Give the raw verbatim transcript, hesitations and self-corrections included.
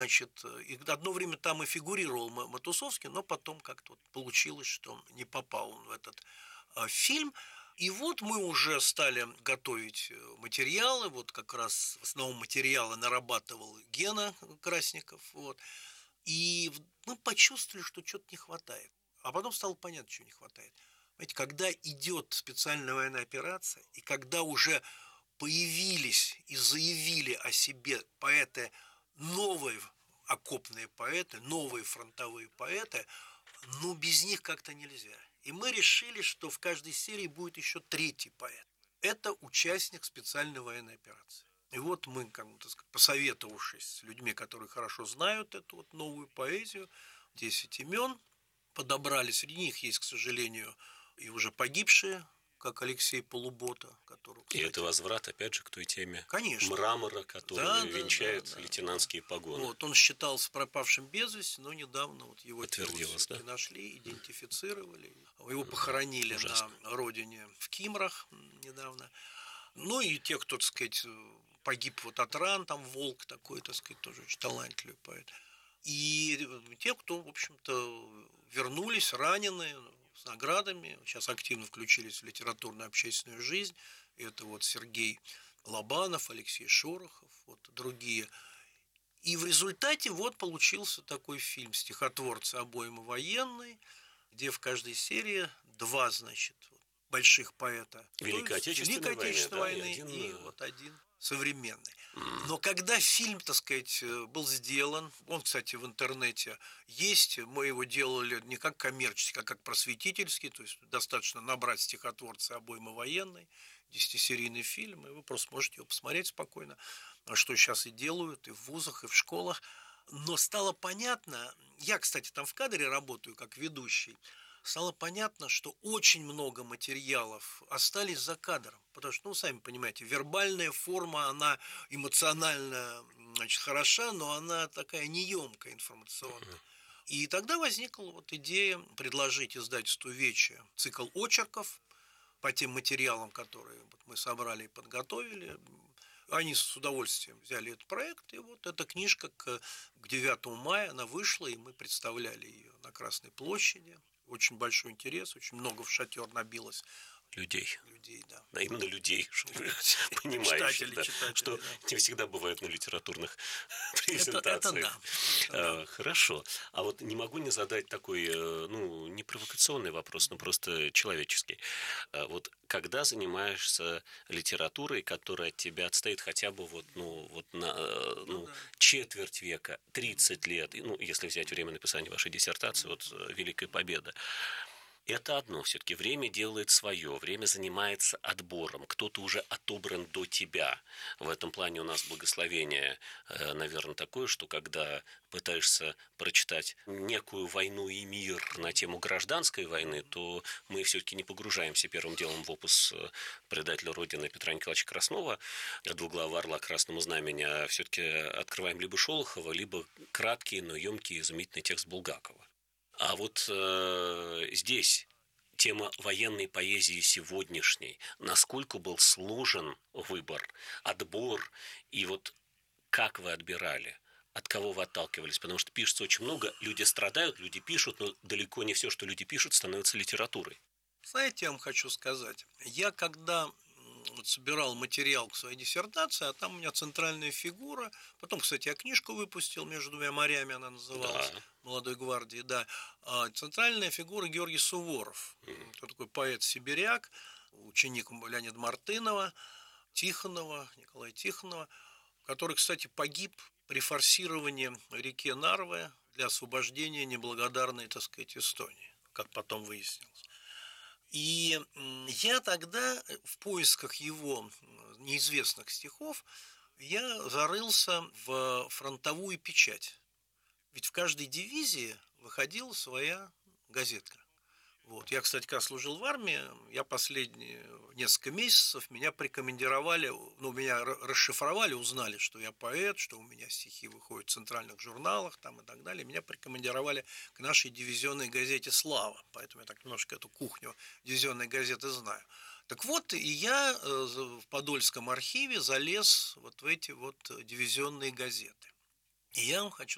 Значит, и одно время там и фигурировал Матусовский, но потом как-то вот получилось, что он не попал он в этот а, фильм. И вот мы уже стали готовить материалы, вот как раз в основном материалы нарабатывал Гена Красников, вот. И мы почувствовали, что что-то не хватает. А потом стало понятно, чего не хватает. Знаете, когда идет специальная военная операция, и когда уже появились и заявили о себе поэты, новые окопные поэты, новые фронтовые поэты, ну, без них как-то нельзя. И мы решили, что в каждой серии будет еще третий поэт. Это участник специальной военной операции. И вот мы, как бы, так сказать, посоветовавшись с людьми, которые хорошо знают эту вот новую поэзию, десять имен подобрали. Среди них есть, к сожалению, и уже погибшие, как Алексей Полубота, которого, кстати... И это возврат, опять же, к той теме Конечно. мрамора, который да, венчает да, да, лейтенантские погоны. Вот, он считался пропавшим без вести, но недавно вот его подтвердилось, да? нашли, идентифицировали. Его похоронили Ужасно. на родине в Кимрах недавно. Ну и те, кто, так сказать, погиб вот от ран, там Волк такой, так сказать, тоже очень талантливый поэт. И те, кто, в общем-то, вернулись раненые, с наградами, сейчас активно включились в литературную общественную жизнь. Это вот Сергей Лобанов, Алексей Шорохов, вот другие. И в результате вот получился такой фильм «Стихотворцы обоймы военной», где в каждой серии два, значит, больших поэта. Великой Отечественной, Великой Отечественной войны, войны, да, и, и, один... и вот один современный. Mm. Но когда фильм, так сказать, был сделан, он, кстати, в интернете есть, мы его делали не как коммерческий, а как просветительский, то есть достаточно набрать «Стихотворцы обоймы военной», десятисерийный фильм, и вы просто можете его посмотреть спокойно, что сейчас и делают, и в вузах, и в школах. Но стало понятно, я, кстати, там в кадре работаю как ведущий, стало понятно, что очень много материалов остались за кадром. Потому что, ну, сами понимаете, вербальная форма, она эмоционально, значит, хороша, но она такая неемкая информационная. И тогда возникла вот идея предложить издательству «Вече» цикл очерков по тем материалам, которые вот мы собрали и подготовили. Они с удовольствием взяли этот проект, и вот эта книжка к, к девятому мая, она вышла, и мы представляли ее на Красной площади. Очень большой интерес, очень много в шатер набилось. Людей. Людей, да. Да, именно людей, что вы понимаете, читатели, да, читатели, что да. не всегда бывает на литературных презентациях. Это, это да. Это а, хорошо. А вот не могу не задать такой, ну, не провокационный вопрос, но просто человеческий. А вот когда занимаешься литературой, которая от тебя отстоит хотя бы вот, ну, вот на ну, ну, да. четверть века, тридцать лет, ну, если взять время написания вашей диссертации, вот «Великая победа», это одно, все-таки время делает свое, время занимается отбором, кто-то уже отобран до тебя. В этом плане у нас благословение, наверное, такое, что когда пытаешься прочитать некую «Войну и мир» на тему гражданской войны, то мы все-таки не погружаемся первым делом в опус предателя Родины Петра Николаевича Краснова, «Двуглавого орла к красному знамени», а все-таки открываем либо Шолохова, либо краткий, но емкий и изумительный текст Булгакова. А вот э, здесь тема военной поэзии сегодняшней, насколько был сложен выбор, отбор, и вот как вы отбирали, от кого вы отталкивались, потому что пишется очень много, люди страдают, люди пишут, но далеко не все, что люди пишут, становится литературой. Знаете, я вам хочу сказать, я когда вот собирал материал к своей диссертации, а там у меня центральная фигура. Потом, кстати, я книжку выпустил «Между двумя морями», она называлась, да. «Молодой гвардии», да. А центральная фигура Георгий Суворов. Mm. Это такой поэт-сибиряк, ученик Леонида Мартынова, Тихонова, Николая Тихонова, который, кстати, погиб при форсировании реки Нарвы для освобождения неблагодарной, так сказать, Эстонии, как потом выяснилось. И я тогда в поисках его неизвестных стихов я зарылся в фронтовую печать. Ведь в каждой дивизии выходила своя газетка. Вот. Я, кстати, когда служил в армии, я последние несколько месяцев меня прикомандировали, ну, меня расшифровали, узнали, что я поэт, что у меня стихи выходят в центральных журналах там, и так далее. Меня прикомандировали к нашей дивизионной газете «Слава». Поэтому я так немножко эту кухню дивизионной газеты знаю. Так вот, и я в Подольском архиве залез вот в эти вот дивизионные газеты. И я вам хочу